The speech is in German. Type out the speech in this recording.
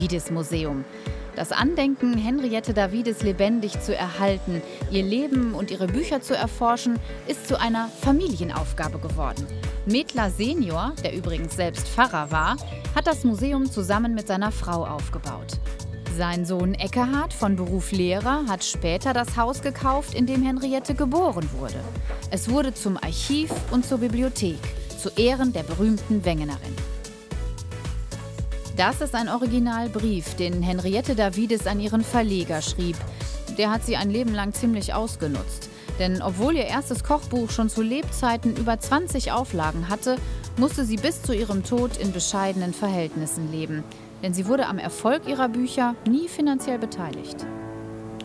Davides-Museum. Das Andenken Henriette Davides lebendig zu erhalten, ihr Leben und ihre Bücher zu erforschen, ist zu einer Familienaufgabe geworden. Metler Senior, der übrigens selbst Pfarrer war, hat das Museum zusammen mit seiner Frau aufgebaut. Sein Sohn Ekkehard, von Beruf Lehrer, hat später das Haus gekauft, in dem Henriette geboren wurde. Es wurde zum Archiv und zur Bibliothek, zu Ehren der berühmten Wengenerin. Das ist ein Originalbrief, den Henriette Davides an ihren Verleger schrieb. Der hat sie ein Leben lang ziemlich ausgenutzt. Denn obwohl ihr erstes Kochbuch schon zu Lebzeiten über 20 Auflagen hatte, musste sie bis zu ihrem Tod in bescheidenen Verhältnissen leben. Denn sie wurde am Erfolg ihrer Bücher nie finanziell beteiligt.